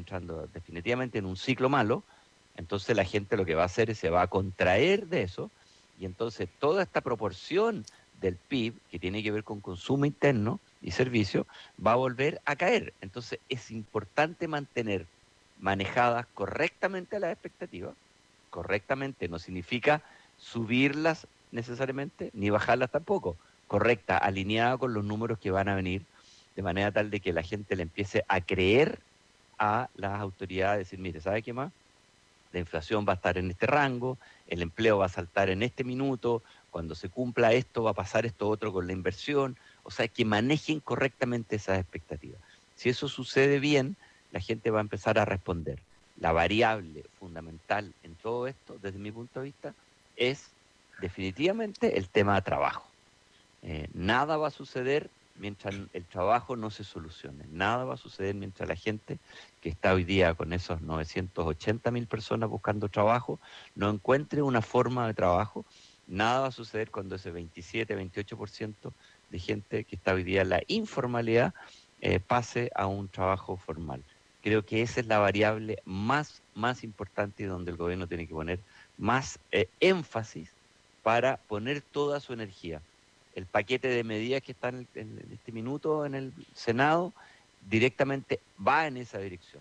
entrando definitivamente en un ciclo malo, entonces la gente lo que va a hacer es se va a contraer de eso, y entonces toda esta proporción del PIB que tiene que ver con consumo interno y servicio va a volver a caer. Entonces es importante mantener manejadas correctamente las expectativas. Correctamente no significa subirlas necesariamente, ni bajarlas tampoco. Correcta, alineada con los números que van a venir, de manera tal de que la gente le empiece a creer a las autoridades, decir, mire, ¿sabe qué más? La inflación va a estar en este rango, el empleo va a saltar en este minuto, cuando se cumpla esto va a pasar esto otro con la inversión, o sea, que manejen correctamente esas expectativas. Si eso sucede bien, la gente va a empezar a responder. La variable fundamental en todo esto, desde mi punto de vista, es definitivamente el tema de trabajo. Nada va a suceder mientras el trabajo no se solucione. Nada va a suceder mientras la gente que está hoy día con esos 980.000 personas buscando trabajo no encuentre una forma de trabajo. Nada va a suceder cuando ese 27, 28% de gente que está hoy día en la informalidad pase a un trabajo formal. Creo que esa es la variable más importante y donde el gobierno tiene que poner más énfasis para poner toda su energía. El paquete de medidas que está en este minuto en el Senado directamente va en esa dirección,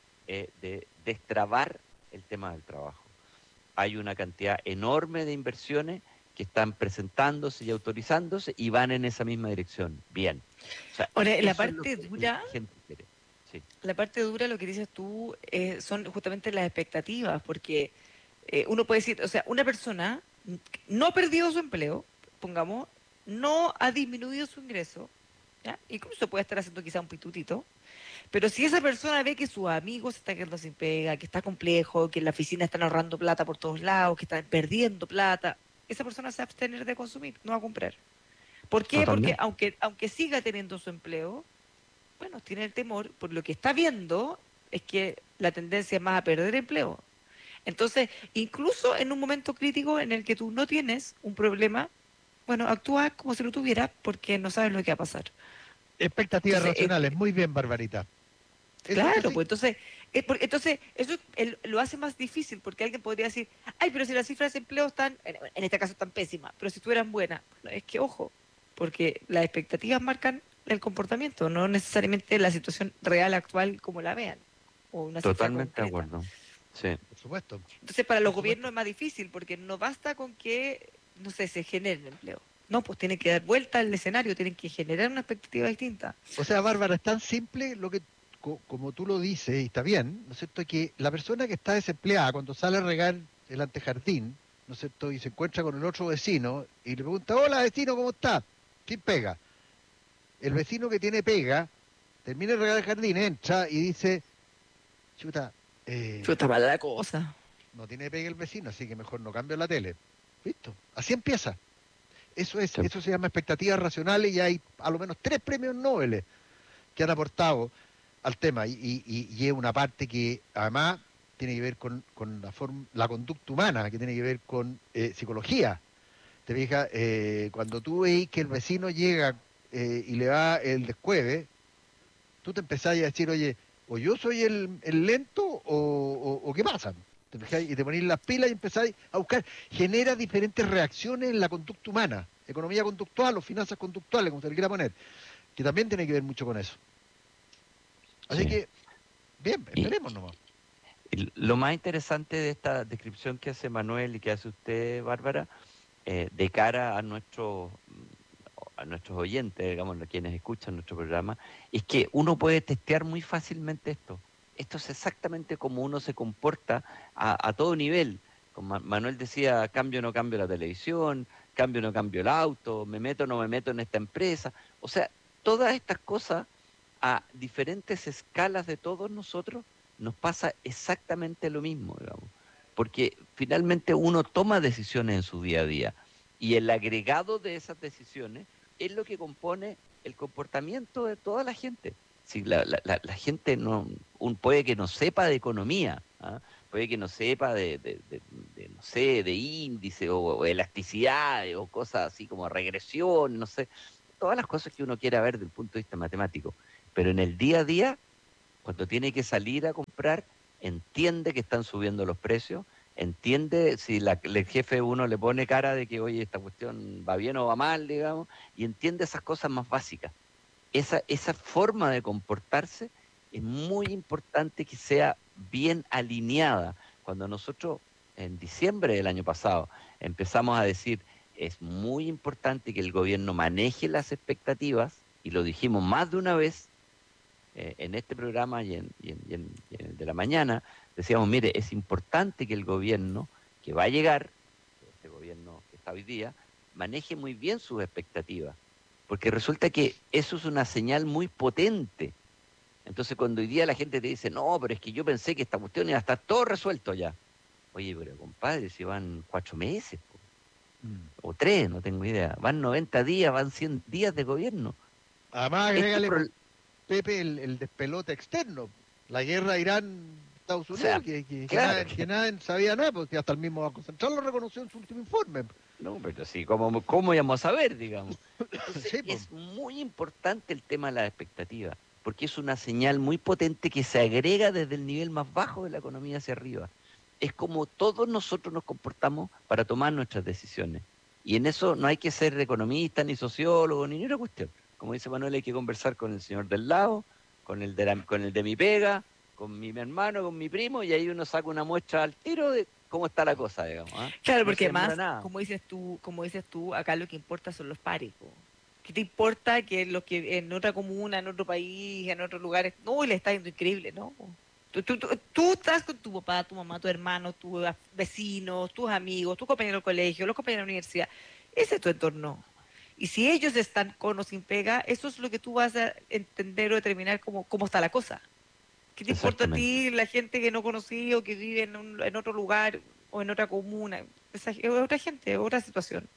de destrabar el tema del trabajo. Hay una cantidad enorme de inversiones que están presentándose y autorizándose y van en esa misma dirección. Bien. O sea, Ahora, eso es lo que la gente quiere. Sí, la parte dura, lo que dices tú, son justamente las expectativas, porque uno puede decir, o sea, una persona no ha perdido su empleo, pongamos, no ha disminuido su ingreso, ¿ya? Incluso puede estar haciendo quizá un pitutito, pero si esa persona ve que sus amigos se están quedando sin pega, que está complejo, que en la oficina están ahorrando plata por todos lados, que están perdiendo plata, esa persona se va a abstener de consumir, no va a comprar. ¿Por qué? Porque totalmente. aunque siga teniendo su empleo, bueno, tiene el temor, por lo que está viendo, es que la tendencia es más a perder empleo. Entonces, incluso en un momento crítico en el que tú no tienes un problema, bueno, actúa como si lo tuvieras porque no sabes lo que va a pasar. Expectativas Entonces, racionales, muy bien, Barbarita. Eso es claro, así. pues entonces, entonces eso lo hace más difícil porque alguien podría decir, ay, pero si las cifras de empleo están, en este caso están pésimas, pero si estuvieran buenas, bueno, es que ojo, porque las expectativas marcan el comportamiento, no necesariamente la situación real actual como la vean, o una cifra Totalmente de concreta. acuerdo. Sí. Por supuesto, Entonces, para por los gobiernos supuesto. es más difícil porque no basta con que, no sé, se genere empleo. No, pues tienen que dar vuelta al escenario, tienen que generar una expectativa distinta. O sea, Bárbara, es tan simple lo que, como tú lo dices, y está bien, ¿no es cierto? Que la persona que está desempleada, cuando sale a regar el antejardín, ¿no es cierto? Y se encuentra con el otro vecino y le pregunta, hola vecino, ¿cómo está? ¿Quién pega? El vecino que tiene pega, termina de regar el jardín, entra y dice, chuta, Chuta mala la cosa. no tiene pega el vecino, así que mejor no cambio la tele. Listo, así empieza. Eso es, Sí. eso se llama expectativas racionales y hay a lo menos 3 premios Nobel que han aportado al tema y es una parte que además tiene que ver con la conducta humana, que tiene que ver con psicología. Te fijas, cuando tú veis que el vecino llega y le va el descueve, tú te empezás a decir, oye, o yo soy el lento o qué pasa. ¿Te fijas? Y te ponéis las pilas y empezáis a buscar. Genera diferentes reacciones en la conducta humana, economía conductual o finanzas conductuales, como se le quiera poner, que también tiene que ver mucho con eso. Así Sí. que, bien, Y, esperemos nomás. y lo más interesante de esta descripción que hace Manuel y que hace usted, Bárbara, de cara a nuestros oyentes, digamos, a quienes escuchan nuestro programa, es que uno puede testear muy fácilmente esto. Esto es exactamente como uno se comporta a todo nivel. Como Manuel decía, cambio o no cambio la televisión, cambio o no cambio el auto, me meto o no me meto en esta empresa. O sea, todas estas cosas a diferentes escalas de todos nosotros nos pasa exactamente lo mismo, digamos. Porque finalmente uno toma decisiones en su día a día y el agregado de esas decisiones es lo que compone el comportamiento de toda la gente. Si la gente puede que no sepa de economía, ¿ah? Puede que no sepa no sé, de índice o elasticidad o cosas así como regresión, no sé, todas las cosas que uno quiera ver desde el punto de vista matemático. Pero en el día a día Cuando tiene que salir a comprar, entiende que están subiendo los precios, entiende si el jefe uno le pone cara de que, oye, esta cuestión va bien o va mal, digamos, y entiende esas cosas más básicas. Esa forma de comportarse es muy importante que sea bien alineada. Cuando nosotros en diciembre del año pasado empezamos a decir, es muy importante que el gobierno maneje las expectativas, y lo dijimos más de una vez en este programa y en el de la mañana, decíamos, mire, es importante que el gobierno que va a llegar, este gobierno que está hoy día, maneje muy bien sus expectativas, porque resulta que eso es una señal muy potente. Entonces cuando hoy día la gente te dice, no, pero es que yo pensé que esta cuestión iba a estar todo resuelto ya. Oye, pero compadre, si van 4 meses, o 3, no tengo idea, van 90 días, van 100 días de gobierno. Además, Este agrégale, pro- Pepe, el despelote externo. La guerra Irán-Estados o sea, Unidos, que claro, nadie, sabía nada, porque hasta el mismo Banco Central lo reconoció en su último informe. no, pero sí, ¿cómo íbamos a ver, digamos? Entonces, Sí, pues. es muy importante el tema de la expectativa, porque es una señal muy potente que se agrega desde el nivel más bajo de la economía hacia arriba. Es como todos nosotros nos comportamos para tomar nuestras decisiones. Y en eso no hay que ser economista, ni sociólogo, ni ninguna cuestión. Como dice Manuel, hay que conversar con el señor del lado, con el de mi pega, con mi hermano, con mi primo, y ahí uno saca una muestra al tiro de cómo está la cosa, digamos. ¿Ah? Claro, No se porque demora más, nada. como dices tú, acá lo que importa son los pares, po. ¿Qué te importa que los que en otra comuna, en otro país, en otros lugares, no, le está yendo increíble, ¿no? Tú estás con tu papá, tu mamá, tu hermano, tus vecinos, tus amigos, tus compañeros de colegio, los compañeros de la universidad. Ese es tu entorno. Y si ellos están con o sin pega, eso es lo que tú vas a entender o determinar cómo está la cosa. ¿Qué te importa a Exactamente. ti la gente que no conocí o que vive en otro lugar o en otra comuna? Esa es otra gente, otra situación.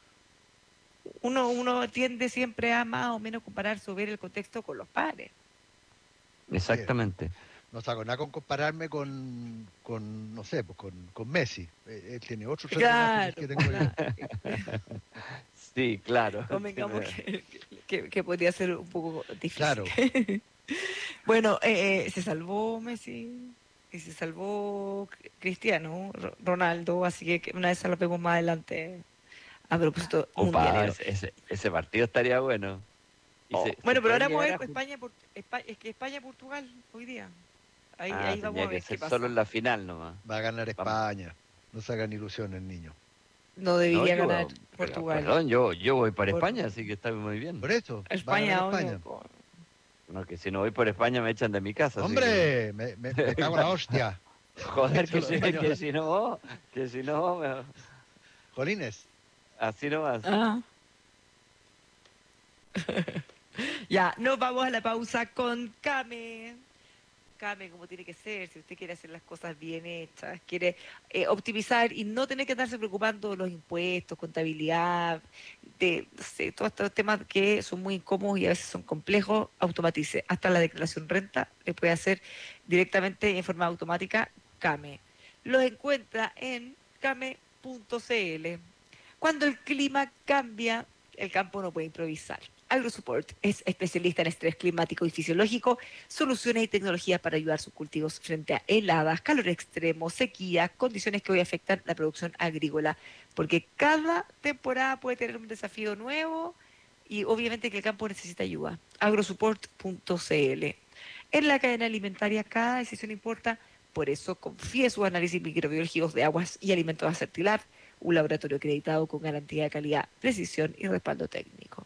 Uno tiende siempre a más o menos compararse o ver el contexto con los pares. Sí, Exactamente. no saco nada con compararme no sé, pues con Messi. Él tiene otro personaje que el Claro, que tengo yo. claro. Sí, claro. Convengamos que podría ser un poco difícil. Claro, Bueno, se salvó Messi y se salvó Cristiano, Ronaldo, así que una vez lo vemos más adelante a propósito Opa, mundialero. ese partido estaría bueno. Y Oh, se bueno, pero pueden ahora vamos a llegar ver a pues, es que España-Portugal hoy día. Ah, Ahí vamos tendría a que ver qué ser solo pasa. en la final nomás. va a ganar Vamos. España. No se hagan ilusiones, niño. No No, debería ganar pero, Portugal. perdón, yo voy por Por España, así que está muy bien. Por eso, va a ganar España, obvio. España. No, que si no voy por España me echan de mi casa, así que... Hombre, me cago en la hostia. Joder, Son los que españoles. si no, Jolines, así nomás. Ah. Ya, nos vamos a la pausa con Kame. Kame, como tiene que ser, si usted quiere hacer las cosas bien hechas, quiere optimizar y no tener que estarse preocupando de los impuestos, contabilidad, de no sé, todos estos temas que son muy incómodos y a veces son complejos, automatice. Hasta la declaración renta le puede hacer directamente en forma automática Kame. Los encuentra en kame.cl. Cuando el clima cambia, el campo no puede improvisar. AgroSupport es especialista en estrés climático y fisiológico, soluciones y tecnologías para ayudar a sus cultivos frente a heladas, calor extremo, sequía, condiciones que hoy afectan la producción agrícola, porque cada temporada puede tener un desafío nuevo y obviamente que el campo necesita ayuda. AgroSupport.cl. En la cadena alimentaria cada decisión importa, por eso confíe sus análisis microbiológicos de aguas y alimentos a Certilar, un laboratorio acreditado con garantía de calidad, precisión y respaldo técnico.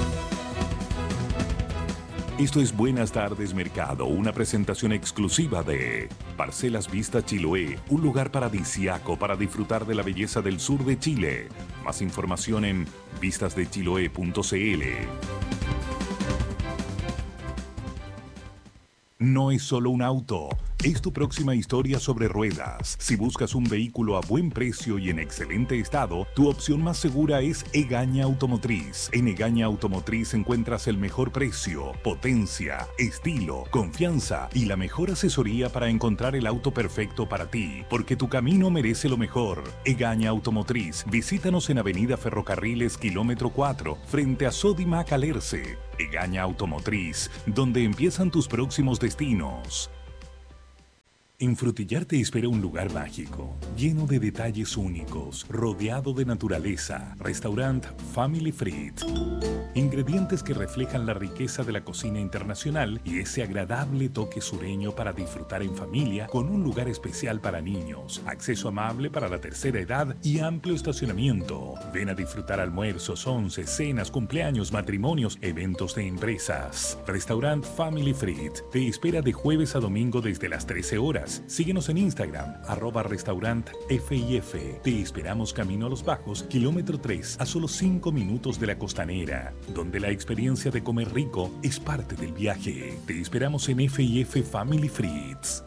Esto es Buenas tardes Mercado, una presentación exclusiva de Parcelas Vista Chiloé, un lugar paradisiaco para disfrutar de la belleza del sur de Chile. Más información en vistasdechiloé.cl. No es solo un auto, es tu próxima historia sobre ruedas. Si buscas un vehículo a buen precio y en excelente estado, tu opción más segura es Egaña Automotriz. En Egaña Automotriz encuentras el mejor precio, potencia, estilo, confianza y la mejor asesoría para encontrar el auto perfecto para ti, porque tu camino merece lo mejor. Egaña Automotriz. Visítanos en Avenida Ferrocarriles, kilómetro 4, frente a Sodimac Alerce. Egaña Automotriz, donde empiezan tus próximos destinos. En Frutillar te espera un lugar mágico, lleno de detalles únicos, rodeado de naturaleza. Restaurant Family Fried. Ingredientes que reflejan la riqueza de la cocina internacional y ese agradable toque sureño para disfrutar en familia, con un lugar especial para niños, acceso amable para la tercera edad y amplio estacionamiento. Ven a disfrutar almuerzos, once, cenas, cumpleaños, matrimonios, eventos de empresas. Restaurant Family Fried te espera de jueves a domingo desde las 13 horas. Síguenos en Instagram, @restaurantfif. Te esperamos camino a Los Bajos, kilómetro 3, a solo 5 minutos de la Costanera, donde la experiencia de comer rico es parte del viaje. Te esperamos en F&F Family Frieds.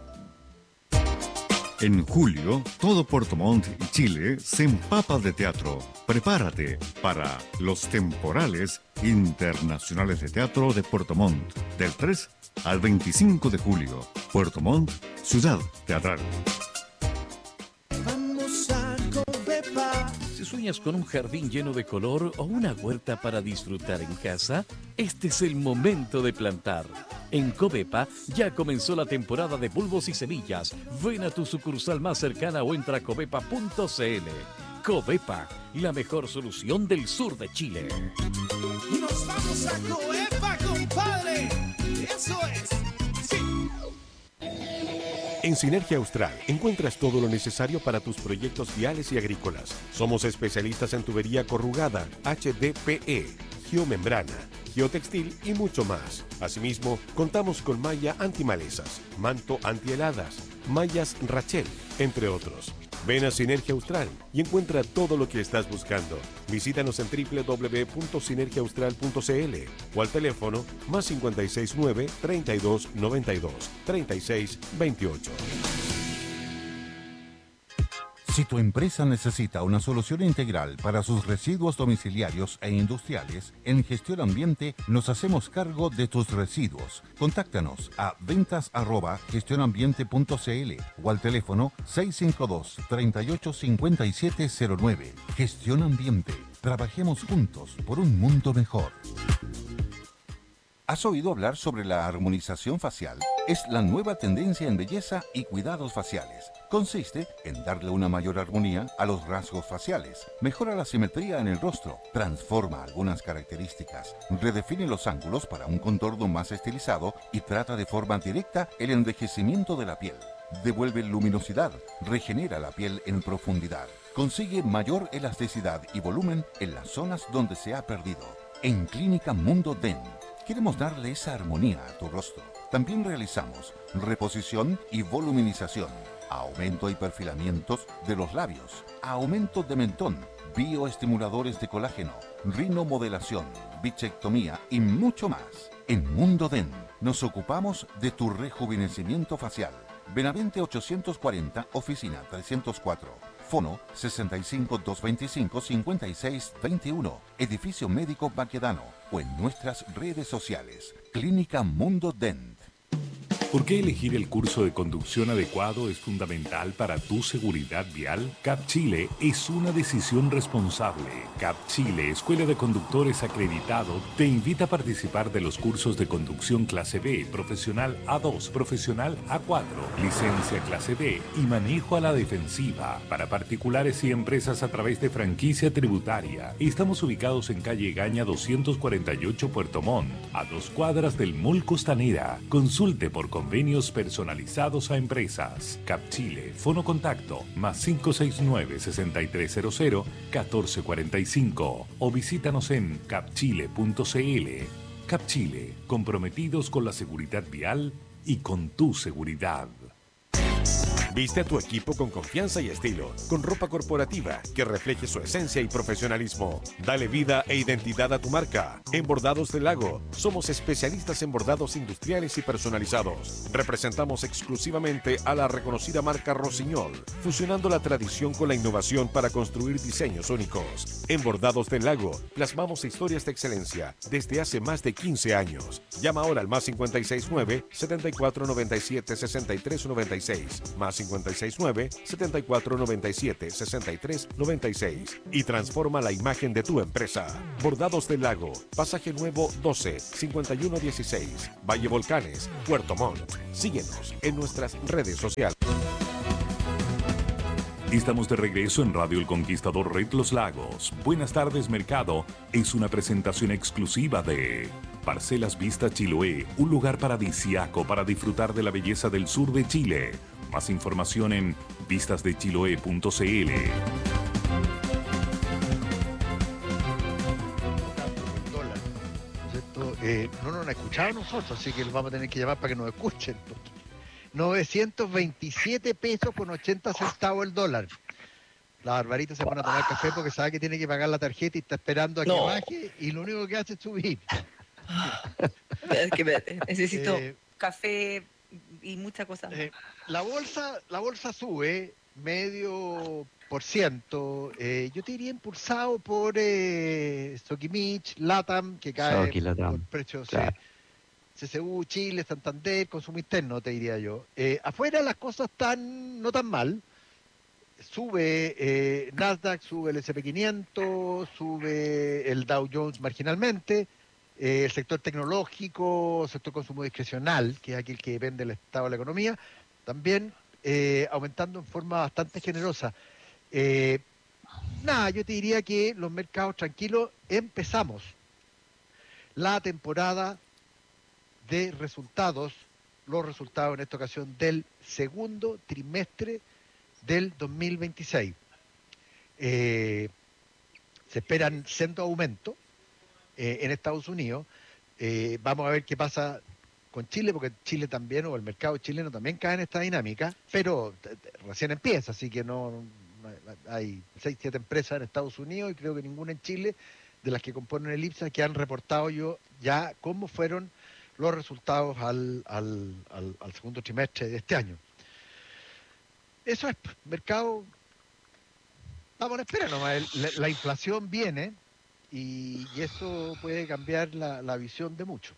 En julio, todo Puerto Montt y Chile se empapa de teatro. Prepárate para los temporales internacionales de teatro de Puerto Montt, del 3 al 25 de julio. Puerto Montt, ciudad teatral. Vamos a Covepa. Si sueñas con un jardín lleno de color o una huerta para disfrutar en casa, este es el momento de plantar. En Covepa ya comenzó la temporada de bulbos y semillas. Ven a tu sucursal más cercana o entra a covepa.cl. Covepa, la mejor solución del sur de Chile. Nos vamos a Covepa, compadre. Eso es. Sí. En Sinergia Austral encuentras todo lo necesario para tus proyectos viales y agrícolas. Somos especialistas en tubería corrugada, HDPE, geomembrana, geotextil y mucho más. Asimismo, contamos con malla antimalezas, manto antiheladas, mallas Rachel, entre otros. Ven a Sinergia Austral y encuentra todo lo que estás buscando. Visítanos en www.sinergiaaustral.cl o al teléfono +569 32 92 36 28. Si tu empresa necesita una solución integral para sus residuos domiciliarios e industriales, en Gestión Ambiente nos hacemos cargo de tus residuos. Contáctanos a ventas@gestionambiente.cl o al teléfono 652 38 5709. Gestión Ambiente. Trabajemos juntos por un mundo mejor. ¿Has oído hablar sobre la armonización facial? Es la nueva tendencia en belleza y cuidados faciales. Consiste en darle una mayor armonía a los rasgos faciales, mejora la simetría en el rostro, transforma algunas características, redefine los ángulos para un contorno más estilizado y trata de forma directa el envejecimiento de la piel. Devuelve luminosidad, regenera la piel en profundidad, consigue mayor elasticidad y volumen en las zonas donde se ha perdido. En Clínica Mundo Den, queremos darle esa armonía a tu rostro. También realizamos reposición y voluminización, aumento y perfilamientos de los labios, aumento de mentón, bioestimuladores de colágeno, rinomodelación, bichectomía y mucho más. En Mundo Den nos ocupamos de tu rejuvenecimiento facial. Benavente 840, oficina 304. Fono 65 225 56 21. Edificio Médico Baquedano o en nuestras redes sociales. Clínica Mundo Dent. ¿Por qué elegir el curso de conducción adecuado es fundamental para tu seguridad vial? CAP Chile es una decisión responsable. CAP Chile, Escuela de Conductores Acreditado, te invita a participar de los cursos de conducción clase B, profesional A2, profesional A4, licencia clase D y manejo a la defensiva para particulares y empresas a través de franquicia tributaria. Estamos ubicados en calle Gaña 248 Puerto Montt, a 2 cuadras del Mall Costanera. Consulte por convenios personalizados a empresas. CAP Chile, fono contacto +569-6300-1445 o visítanos en capchile.cl. CAP Chile, comprometidos con la seguridad vial y con tu seguridad. Viste a tu equipo con confianza y estilo, con ropa corporativa que refleje su esencia y profesionalismo. Dale vida e identidad a tu marca. En Bordados del Lago, somos especialistas en bordados industriales y personalizados. Representamos exclusivamente a la reconocida marca Rossignol, fusionando la tradición con la innovación para construir diseños únicos. En Bordados del Lago, plasmamos historias de excelencia desde hace más de 15 años. Llama ahora al más 569-7497-6396, más 569-7497-6396 y transforma la imagen de tu empresa. Bordados del Lago, Pasaje Nuevo 12, 5116, Valle Volcanes, Puerto Montt. Síguenos en nuestras redes sociales. Estamos de regreso en Radio El Conquistador Red Los Lagos. Buenas tardes, mercado. Es una presentación exclusiva de Parcelas Vista Chiloé, un lugar paradisiaco para disfrutar de la belleza del sur de Chile. Más información en vistasdechiloe.cl. No nos han escuchado nosotros, así que los vamos a tener que llamar para que nos escuchen. 927 pesos con 80 centavos el dólar. La Barbarita se pone a tomar café porque sabe que tiene que pagar la tarjeta y está esperando a que baje y lo único que hace es subir. Es que necesito café y muchas cosas. La bolsa sube 0,5%. Yo te diría impulsado por Sokimich, Latam, que cae por precios. Claro. CCU, Chile, Santander, consumo interno, te diría yo. Afuera las cosas están no tan mal. Sube Nasdaq, sube el S&P 500, sube el Dow Jones marginalmente. El sector tecnológico, sector consumo discrecional, que es aquel que depende del estado de la economía, también aumentando en forma bastante generosa. Yo te diría que los mercados tranquilos, empezamos la temporada de resultados, los resultados en esta ocasión del segundo trimestre del 2026. Se esperan sendos aumentos en Estados Unidos. Vamos a ver qué pasa con Chile, porque Chile también, o el mercado chileno también cae en esta dinámica, pero recién empieza, así que no hay 6-7 empresas en Estados Unidos y creo que ninguna en Chile, de las que componen el IPSA, que han reportado ya cómo fueron los resultados al segundo trimestre de este año. Eso es, mercado, vamos a esperar nomás, la inflación viene y eso puede cambiar la visión de muchos.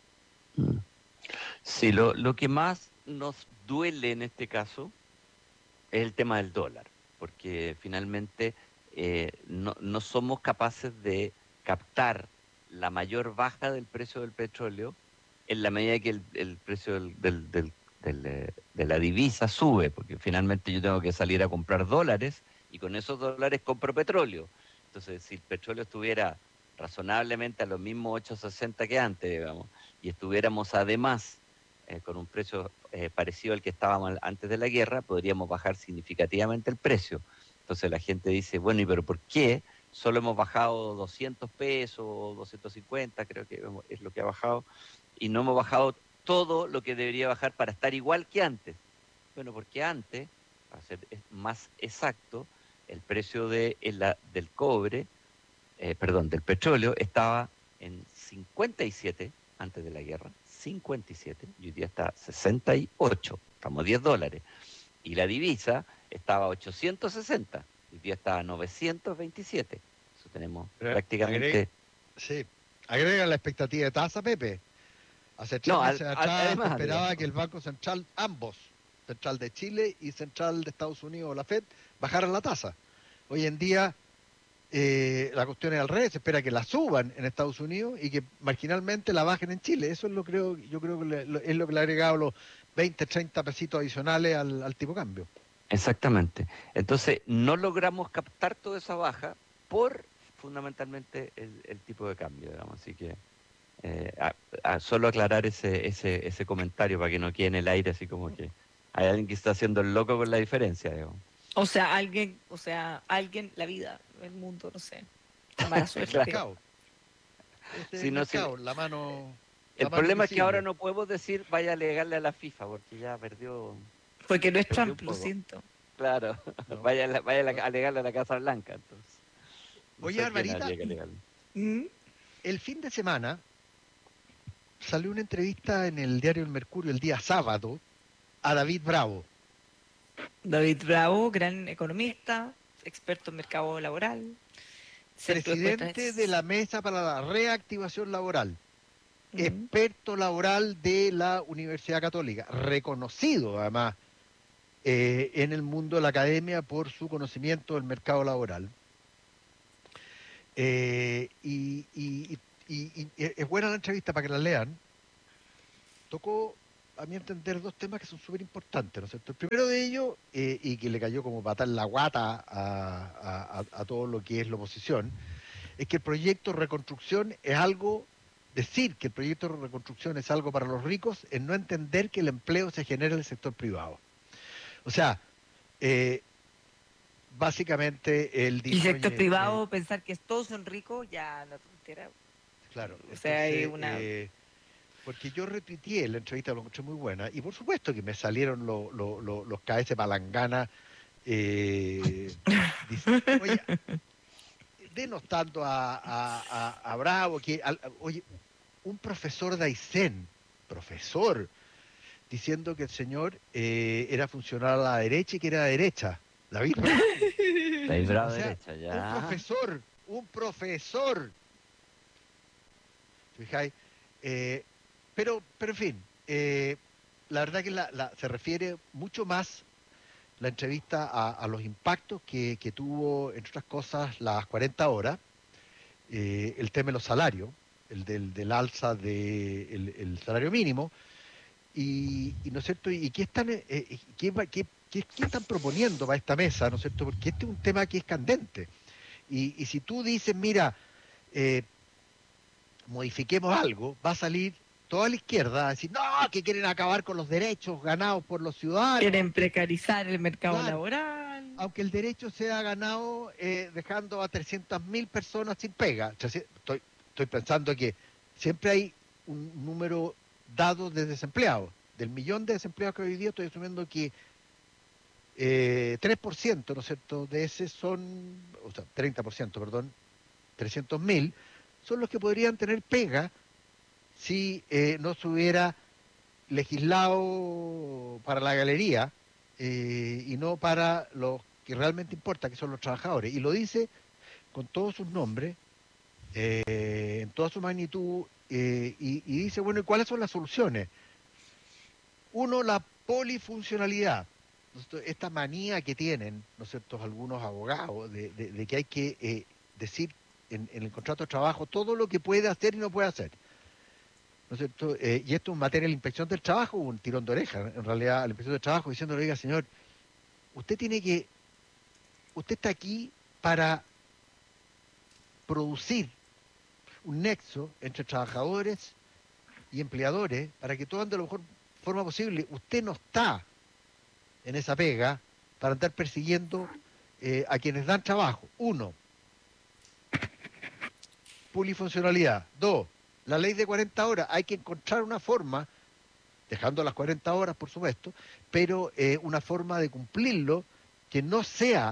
Sí, lo que más nos duele en este caso es el tema del dólar, porque finalmente no somos capaces de captar la mayor baja del precio del petróleo en la medida que el precio de la divisa sube, porque finalmente yo tengo que salir a comprar dólares y con esos dólares compro petróleo. Entonces, si el petróleo estuviera razonablemente a los mismos 8.60 que antes, digamos, y estuviéramos además con un precio parecido al que estábamos antes de la guerra, podríamos bajar significativamente el precio. Entonces la gente dice, bueno, ¿y pero por qué solo hemos bajado 200 pesos, 250, creo que es lo que ha bajado, y no hemos bajado todo lo que debería bajar para estar igual que antes? Bueno, porque antes, para ser más exacto, el precio del cobre, del petróleo, estaba en 57 antes de la guerra, 57, y hoy día está 68, estamos $10. Y la divisa estaba a 860, hoy día está a 927. Eso tenemos prácticamente... Agrega la expectativa de tasa, Pepe. Hace 3 meses atrás se esperaba que el Banco Central, ambos, Central de Chile y Central de Estados Unidos, la FED, bajaran la tasa. Hoy en día la cuestión es al revés, se espera que la suban en Estados Unidos y que marginalmente la bajen en Chile. Eso es yo creo que es lo que le ha agregado los 20, 30 pesitos adicionales al tipo de cambio. Exactamente. Entonces no logramos captar toda esa baja por fundamentalmente el tipo de cambio, digamos. Así que solo aclarar ese comentario para que no quede en el aire así como que hay alguien que está haciendo el loco con la diferencia, digamos. Alguien, la vida, el mundo, no sé. La mala suerte. Mercado. La mano. El problema es que ahora no podemos decir vaya a alegarle a la FIFA porque ya perdió Porque no es Perdió un Trump, lo poco. siento. Claro, No. vaya, a alegarle a la Casa Blanca, entonces. No Oye, sé quién Barbarita, habría que alegarle. ¿Mm? el fin de semana salió una entrevista en el diario El Mercurio el día sábado a David Bravo. David Bravo, gran economista, experto en mercado laboral, centro de Presidente de la Mesa para la Reactivación Laboral, Mm. experto laboral de la Universidad Católica, reconocido además en el mundo de la academia por su conocimiento del mercado laboral. Y es buena la entrevista para que la lean. Tocó, a mi entender, dos temas que son súper importantes, ¿no es cierto? El primero de ellos, y que le cayó como patada en la guata a todo lo que es la oposición, es que el proyecto de reconstrucción es algo, decir que el proyecto de reconstrucción es algo para los ricos, es no entender que el empleo se genera en el sector privado. O sea, básicamente él Y dice, sector oye, privado, pensar que todos son ricos, ya no tontera. claro, O sea, hay entonces, porque yo retuiteé la entrevista, lo encontré muy buena, y por supuesto que me salieron los KS palangana, oye, denostando a Bravo, oye, un profesor de Aysén, profesor, diciendo que el señor era funcional a la derecha y que era de derecha. David Bravo. David Bravo O sea, derecha, ya. un profesor. ¿Fijáis? Pero en fin, la verdad que se refiere mucho más la entrevista a los impactos que tuvo, entre otras cosas, las 40 horas, el tema de los salarios, el del alza del salario mínimo, y ¿no es cierto? ¿Y qué están, qué están proponiendo para esta mesa, ¿no es cierto? Porque este es un tema que es candente. Y si tú dices, mira, modifiquemos algo, va a salir toda la izquierda a decir, no, que quieren acabar con los derechos ganados por los ciudadanos. Quieren precarizar el mercado Claro. laboral. Aunque el derecho sea ganado dejando a 300.000 personas sin pega. Estoy pensando que siempre hay un número dado de desempleados. Del millón de desempleados que hoy día estoy asumiendo que 3%, ¿no es cierto?, de ese son, o sea, 30%, perdón, 300.000, son los que podrían tener pega si no se hubiera legislado para la galería y no para los que realmente importa, que son los trabajadores. Y lo dice con todos sus nombres, en toda su magnitud, y dice, bueno, ¿y cuáles son las soluciones? Uno, la polifuncionalidad. Esta manía que tienen, ¿no es cierto?, algunos abogados, de que hay que decir en el contrato de trabajo todo lo que puede hacer y no puede hacer. ¿No es cierto? Y esto en materia de la inspección del trabajo, un tirón de oreja, en realidad, a la inspección del trabajo, diciéndole, oiga, señor, usted está aquí para producir un nexo entre trabajadores y empleadores para que todo ande de la mejor forma posible. Usted no está en esa pega para andar persiguiendo a quienes dan trabajo. Uno, polifuncionalidad. Dos, la ley de 40 horas. Hay que encontrar una forma, dejando las 40 horas, por supuesto, pero una forma de cumplirlo que no sea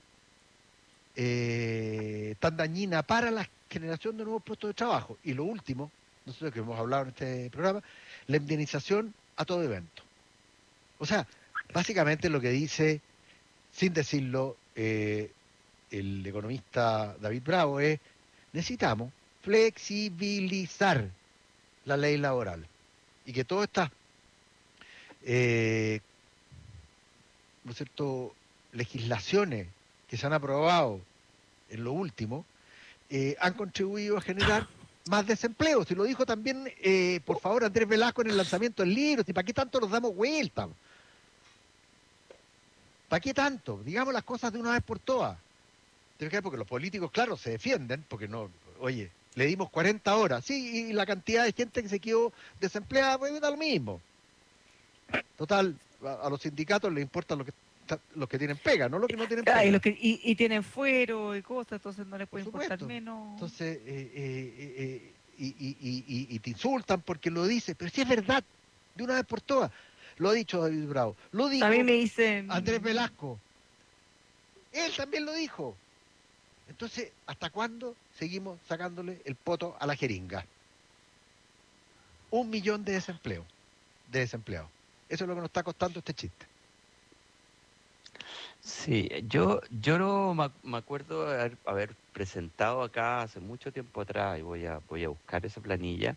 tan dañina para la generación de nuevos puestos de trabajo. Y lo último, nosotros que hemos hablado en este programa, la indemnización a todo evento. O sea, básicamente lo que dice, sin decirlo, el economista David Bravo es, necesitamos flexibilizar la ley laboral y que todas estas ¿no es cierto?, legislaciones que se han aprobado en lo último han contribuido a generar más desempleo. Si lo dijo también, por favor, Andrés Velasco en el lanzamiento del libro. ¿Para qué tanto nos damos vuelta? ¿Para qué tanto? Digamos las cosas de una vez por todas. Porque los políticos, claro, se defienden, porque no, oye, le dimos 40 horas, sí, y la cantidad de gente que se quedó desempleada, pues da lo mismo. Total, a los sindicatos les importan los que tienen pega, no los que no tienen pega. Y tienen fuero y cosas, entonces no les puede importar menos. Entonces, y te insultan porque lo dices, pero si es verdad, de una vez por todas. lo ha dicho David Bravo, lo dijo A mí me dicen... Andrés Velasco. Él también lo dijo. Entonces, ¿hasta cuándo seguimos sacándole el poto a la jeringa? 1 millón de desempleados. Eso es lo que nos está costando este chiste. Sí, yo no me acuerdo de haber presentado acá hace mucho tiempo atrás, y voy a buscar esa planilla,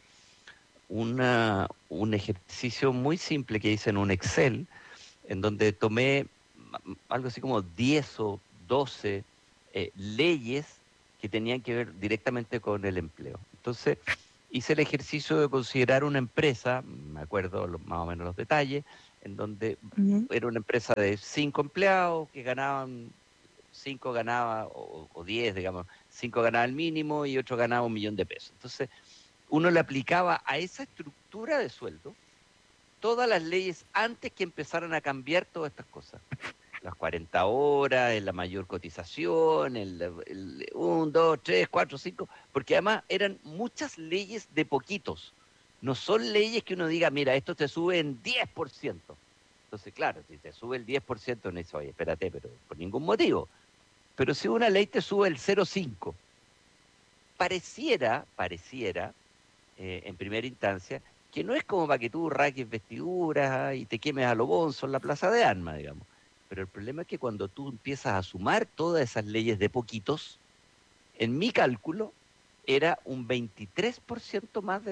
un ejercicio muy simple que hice en un Excel, en donde tomé algo así como 10 o 12 leyes que tenían que ver directamente con el empleo. Entonces, hice el ejercicio de considerar una empresa, me acuerdo más o menos los detalles, en donde Ujú. era una empresa de 5 empleados que ganaban, 5 ganaba, o 10, digamos, 5 ganaba el mínimo y otro ganaba 1.000.000 de pesos. Entonces, uno le aplicaba a esa estructura de sueldo todas las leyes antes que empezaran a cambiar todas estas cosas. Las 40 horas, la mayor cotización, el 1, 2, 3, 4, 5, porque además eran muchas leyes de poquitos. No son leyes que uno diga, mira, esto te sube en 10%. Entonces, claro, si te sube el 10%, no dice, oye, espérate, pero por ningún motivo. Pero si una ley te sube el 0,5, pareciera, en primera instancia, que no es como para que tú raques vestiduras y te quemes a lo bonzo en la plaza de armas, digamos. Pero el problema es que cuando tú empiezas a sumar todas esas leyes de poquitos, en mi cálculo era un 23% más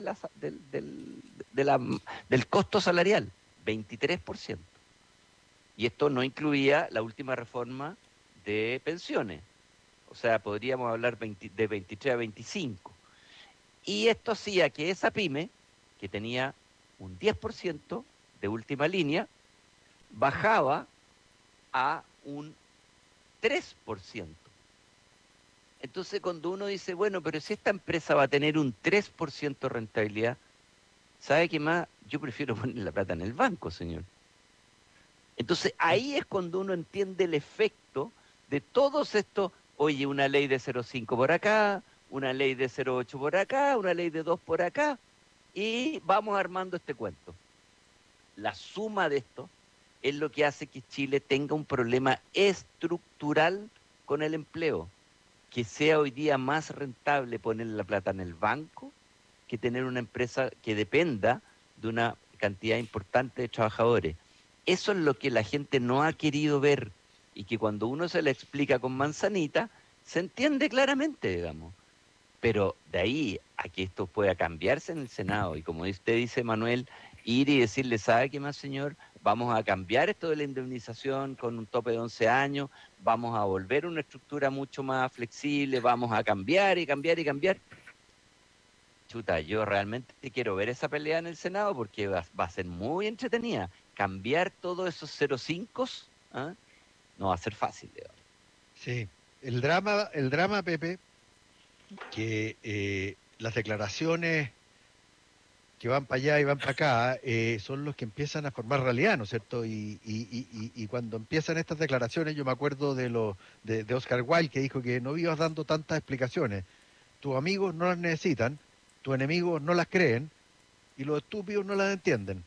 del costo salarial, 23%. Y esto no incluía la última reforma de pensiones. O sea, podríamos hablar de 23 a 25. Y esto hacía que esa pyme, que tenía un 10% de última línea, bajaba a un 3%. Entonces, cuando uno dice, bueno, pero si esta empresa va a tener un 3% de rentabilidad, ¿sabe qué más? Yo prefiero poner la plata en el banco, señor. Entonces, ahí es cuando uno entiende el efecto de todos estos, oye, una ley de 0,5 por acá, una ley de 0,8 por acá, una ley de 2 por acá, y vamos armando este cuento. La suma de esto es lo que hace que Chile tenga un problema estructural con el empleo, que sea hoy día más rentable poner la plata en el banco que tener una empresa que dependa de una cantidad importante de trabajadores. Eso es lo que la gente no ha querido ver y que cuando uno se le explica con manzanita, se entiende claramente, digamos. Pero de ahí a que esto pueda cambiarse en el Senado, y como usted dice, Manuel, ir y decirle, ¿sabe qué más, señor? Vamos a cambiar esto de la indemnización con un tope de 11 años, vamos a volver a una estructura mucho más flexible, vamos a cambiar y cambiar y cambiar. Chuta, yo realmente quiero ver esa pelea en el Senado porque va a ser muy entretenida. Cambiar todos esos 0,5, ¿ah? No va a ser fácil, digamos. Sí, el drama, Pepe, que las declaraciones que van para allá y van para acá son los que empiezan a formar realidad, ¿no es cierto? Y cuando empiezan estas declaraciones, yo me acuerdo de Oscar Wilde, que dijo que no ibas dando tantas explicaciones. Tus amigos no las necesitan, tus enemigos no las creen y los estúpidos no las entienden.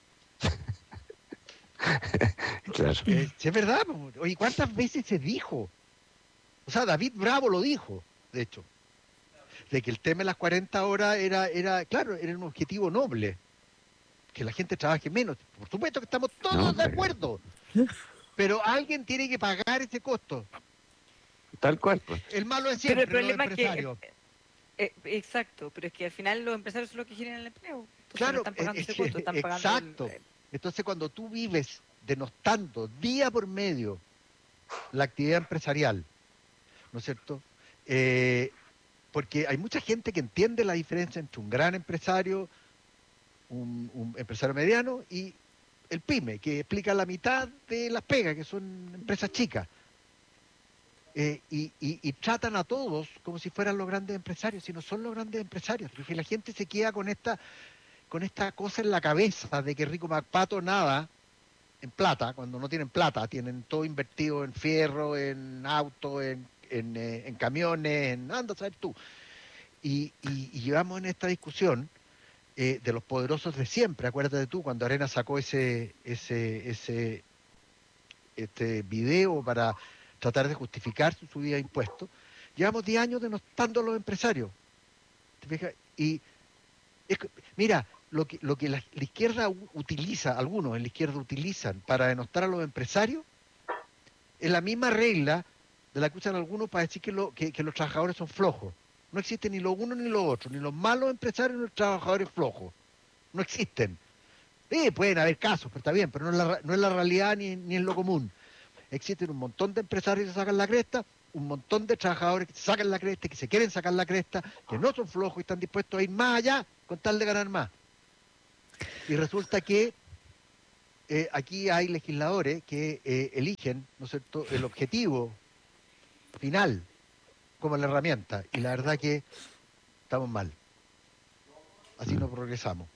Claro. Si es verdad, oye, ¿cuántas veces se dijo? O sea, David Bravo lo dijo, de hecho, de que el tema de las 40 horas claro, era un objetivo noble, que la gente trabaje menos. Por supuesto que estamos todos de acuerdo, pero alguien tiene que pagar ese costo. Tal cual, pues. El malo es Pero siempre el problema los es que... empresarios. exacto, pero es que al final los empresarios son los que generan el empleo. Entonces Claro, no están pagando es ese que- costo, están pagando exacto. Entonces, cuando tú vives denostando día por medio la actividad empresarial, ¿no es cierto? Porque hay mucha gente que entiende la diferencia entre un gran empresario, un empresario mediano y el pyme, que explica la mitad de las pegas, que son empresas chicas. Y tratan a todos como si fueran los grandes empresarios, y no son los grandes empresarios, porque la gente se queda con esta cosa en la cabeza de que Rico MacPato nada en plata, cuando no tienen plata, tienen todo invertido en fierro, en auto, en camiones, anda a saber tú. Y llevamos en esta discusión de los poderosos de siempre. Acuérdate tú cuando Arena sacó este video para tratar de justificar su subida de impuestos. Llevamos 10 años denostando a los empresarios. ¿Te fijas? Y mira, lo que la izquierda utiliza, algunos en la izquierda utilizan para denostar a los empresarios, es la misma regla de la que usan algunos para decir que los trabajadores son flojos. No existe ni lo uno ni lo otro, ni los malos empresarios ni los trabajadores flojos. No existen. Pueden haber casos, pero está bien, pero no es la realidad ni es lo común. Existen un montón de empresarios que se sacan la cresta, un montón de trabajadores que se sacan la cresta, que se quieren sacar la cresta, que no son flojos y están dispuestos a ir más allá con tal de ganar más. Y resulta que aquí hay legisladores que eligen, ¿no es cierto?, el objetivo final como la herramienta, y la verdad que estamos mal. Así no progresamos.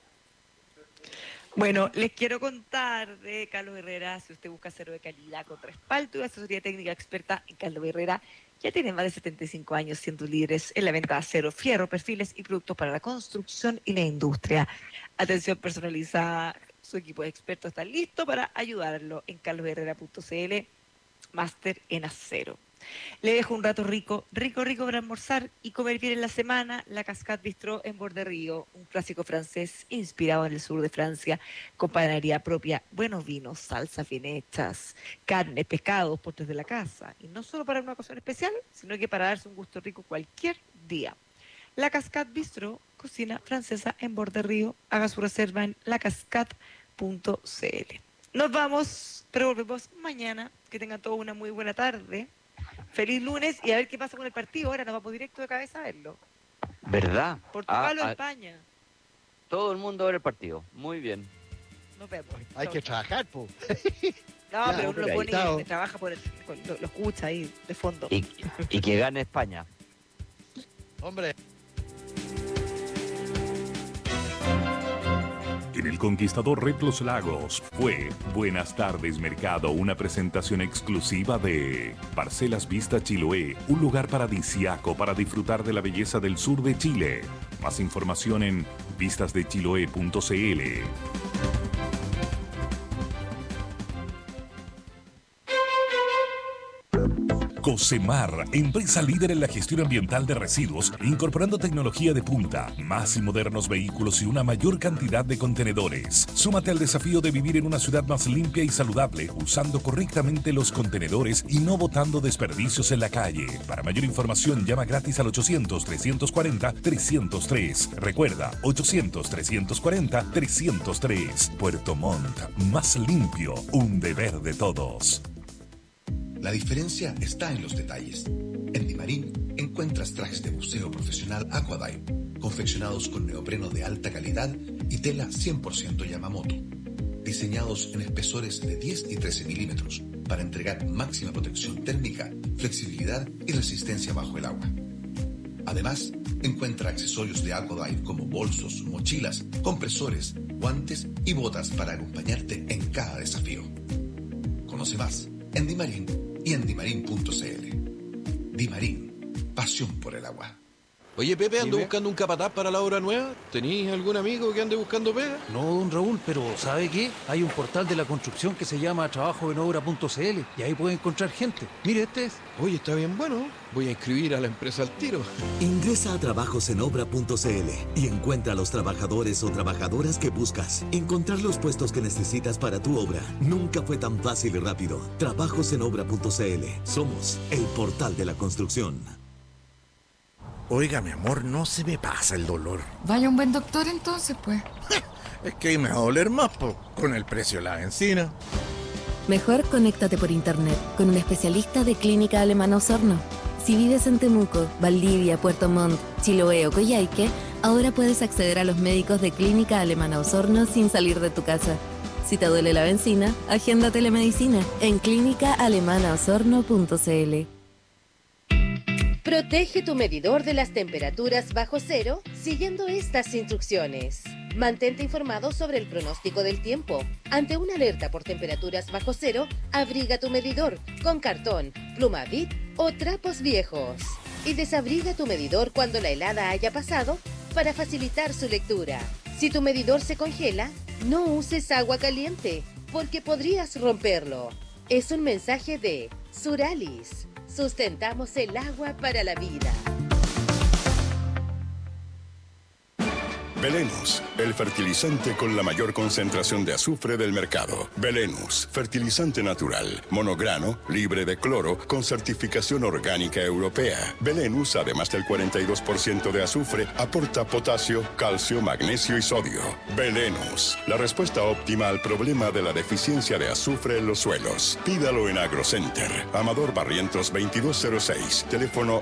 Bueno, les quiero contar de Carlos Herrera. Si usted busca acero de calidad con respaldo y asesoría técnica experta en Carlos Herrera, ya tiene más de 75 años siendo líderes en la venta de acero, fierro, perfiles y productos para la construcción y la industria. Atención personalizada, su equipo de expertos está listo para ayudarlo en carlosherrera.cl, máster en acero. Le dejo un rato rico para almorzar y comer bien en la semana. La Cascade Bistrot en Borderío, un clásico francés inspirado en el sur de Francia, con panadería propia, buenos vinos, salsas bien hechas, carne, pescados, postres de la casa. Y no solo para una ocasión especial, sino que para darse un gusto rico cualquier día. La Cascade Bistrot, cocina francesa en Borderío. Haga su reserva en lacascade.cl. Nos vamos, pero volvemos mañana. Que tengan todos una muy buena tarde. Feliz lunes y a ver qué pasa con el partido. Ahora nos vamos directo de cabeza a verlo. ¿Verdad? Portugal o España. Todo el mundo a ver el partido. Muy bien. Nos vemos. Hay que trabajar, po. No, pero uno lo pone chao. y trabaja lo escucha ahí de fondo. Y que gane España. Hombre. En el Conquistador Red Los Lagos fue Buenas tardes Mercado, una presentación exclusiva de Parcelas Vista Chiloé, un lugar paradisiaco para disfrutar de la belleza del sur de Chile. Más información en vistasdechiloé.cl. Cosemar, empresa líder en la gestión ambiental de residuos, incorporando tecnología de punta, más y modernos vehículos y una mayor cantidad de contenedores. Súmate al desafío de vivir en una ciudad más limpia y saludable, usando correctamente los contenedores y no botando desperdicios en la calle. Para mayor información, llama gratis al 800-340-303. Recuerda, 800-340-303. Puerto Montt, más limpio, un deber de todos. La diferencia está en los detalles. En Dimarín encuentras trajes de buceo profesional Aquadive, confeccionados con neopreno de alta calidad y tela 100% Yamamoto, diseñados en espesores de 10 y 13 milímetros para entregar máxima protección térmica, flexibilidad y resistencia bajo el agua. Además, encuentra accesorios de Aquadive como bolsos, mochilas, compresores, guantes y botas para acompañarte en cada desafío. Conoce más en Dimarín y en dimarin.cl. Dimarín, pasión por el agua. Oye, Pepe, ando buscando un capataz para la obra nueva. ¿Tenís algún amigo que ande buscando pega? No, don Raúl, pero ¿sabe qué? Hay un portal de la construcción que se llama trabajoenobra.cl y ahí puede encontrar gente. Mire, este es. Oye, está bien bueno. Voy a inscribir a la empresa al tiro. Ingresa a trabajosenobra.cl y encuentra a los trabajadores o trabajadoras que buscas. Encontrar los puestos que necesitas para tu obra nunca fue tan fácil y rápido. Trabajosenobra.cl. Somos el portal de la construcción. Oiga, mi amor, no se me pasa el dolor. Vaya un buen doctor entonces, pues. Es que ahí me va a doler más, con el precio de la benzina. Mejor conéctate por internet con un especialista de Clínica Alemana Osorno. Si vives en Temuco, Valdivia, Puerto Montt, Chiloé o Coyhaique, ahora puedes acceder a los médicos de Clínica Alemana Osorno sin salir de tu casa. Si te duele la benzina, agenda telemedicina en clínicaalemanaosorno.cl. Protege tu medidor de las temperaturas bajo cero siguiendo estas instrucciones. Mantente informado sobre el pronóstico del tiempo. Ante una alerta por temperaturas bajo cero, abriga tu medidor con cartón, pluma Bic o trapos viejos. Y desabriga tu medidor cuando la helada haya pasado para facilitar su lectura. Si tu medidor se congela, no uses agua caliente, porque podrías romperlo. Es un mensaje de Suralis. Sustentamos el agua para la vida. Belenus, el fertilizante con la mayor concentración de azufre del mercado. Belenus, fertilizante natural, monograno, libre de cloro, con certificación orgánica europea. Belenus, además del 42% de azufre, aporta potasio, calcio, magnesio y sodio. Belenus, la respuesta óptima al problema de la deficiencia de azufre en los suelos. Pídalo en AgroCenter. Amador Barrientos 2206, teléfono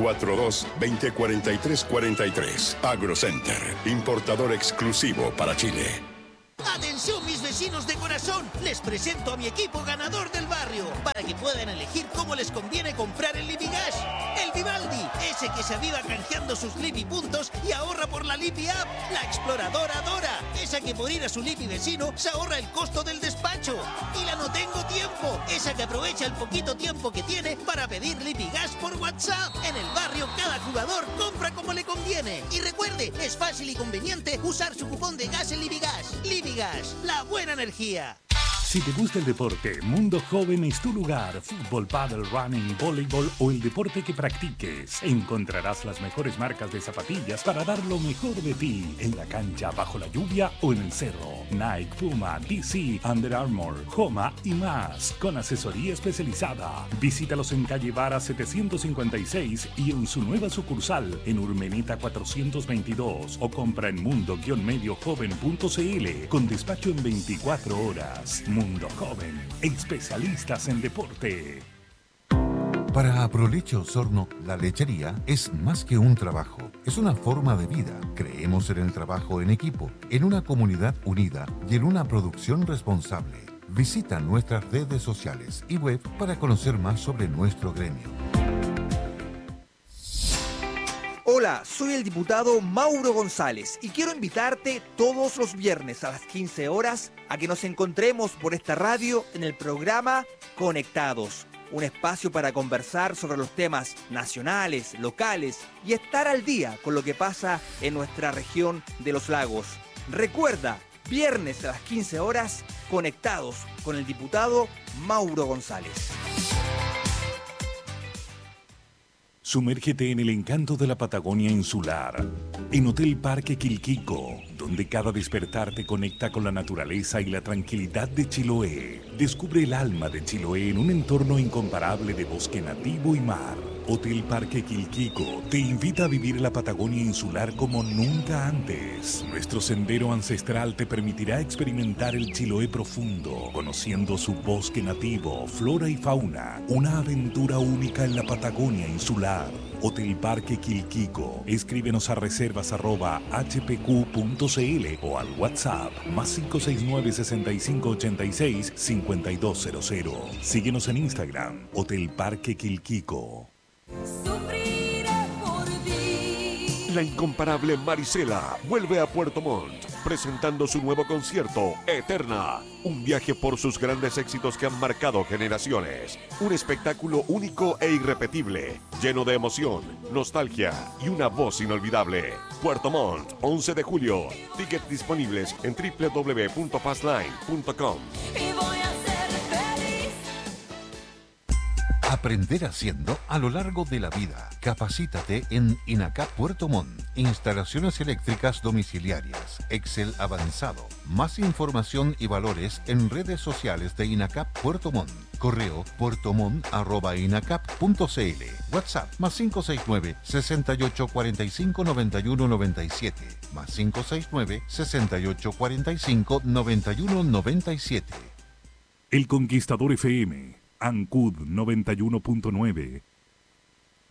642-2043-43. AgroCenter. Importador exclusivo para Chile. Atención mis vecinos de corazón, les presento a mi equipo ganador del barrio para que puedan elegir cómo les conviene comprar el Lipigas. El Vivaldi, ese que se aviva canjeando sus Lipi puntos y ahorra por la Lipi App. La exploradora Dora, esa que por ir a su Lipi vecino se ahorra el costo del despacho. Y la No Tengo Tiempo, esa que aprovecha el poquito tiempo que tiene para pedir Lipigas por WhatsApp. En el barrio cada jugador compra como le conviene. Y recuerde, es fácil y conveniente usar su cupón de gas en Lipigas. Lipigas, la buena energía. Si te gusta el deporte, Mundo Joven es tu lugar. Fútbol, pádel, running, voleibol o el deporte que practiques. Encontrarás las mejores marcas de zapatillas para dar lo mejor de ti. En la cancha, bajo la lluvia o en el cerro. Nike, Puma, DC, Under Armour, Homa y más. Con asesoría especializada. Visítalos en calle Vara 756 y en su nueva sucursal en Urmeneta 422. O compra en mundo-mediojoven.cl con despacho en 24 horas. Mundo Joven, especialistas en deporte. Para Aproleche Osorno, la lechería es más que un trabajo, es una forma de vida. Creemos en el trabajo en equipo, en una comunidad unida y en una producción responsable. Visita nuestras redes sociales y web para conocer más sobre nuestro gremio. Hola, soy el diputado Mauro González y quiero invitarte todos los viernes a las 15 horas a que nos encontremos por esta radio en el programa Conectados, un espacio para conversar sobre los temas nacionales, locales y estar al día con lo que pasa en nuestra región de los lagos. Recuerda, viernes a las 15 horas, Conectados con el diputado Mauro González. Sumérgete en el encanto de la Patagonia insular, en Hotel Parque Quilquico, donde cada despertar te conecta con la naturaleza y la tranquilidad de Chiloé. Descubre el alma de Chiloé en un entorno incomparable de bosque nativo y mar. Hotel Parque Quilquico te invita a vivir la Patagonia insular como nunca antes. Nuestro sendero ancestral te permitirá experimentar el Chiloé profundo, conociendo su bosque nativo, flora y fauna. Una aventura única en la Patagonia insular. Hotel Parque Quilquico. Escríbenos a reservas@hpq.cl o al WhatsApp +569 6586 5200. Síguenos en Instagram, Hotel Parque Quilquico. La incomparable Marisela vuelve a Puerto Montt, presentando su nuevo concierto, Eterna. Un viaje por sus grandes éxitos que han marcado generaciones. Un espectáculo único e irrepetible, lleno de emoción, nostalgia y una voz inolvidable. Puerto Montt, 11 de julio. Tickets disponibles en www.passline.com. Aprender haciendo a lo largo de la vida. Capacítate en INACAP Puerto Montt. Instalaciones eléctricas domiciliarias. Excel avanzado. Más información y valores en redes sociales de INACAP Puerto Montt. Correo puertomont@inacap.cl. WhatsApp +569 68 45 91 97. +569 68 45 91 97. El Conquistador FM, Ancud 91.9,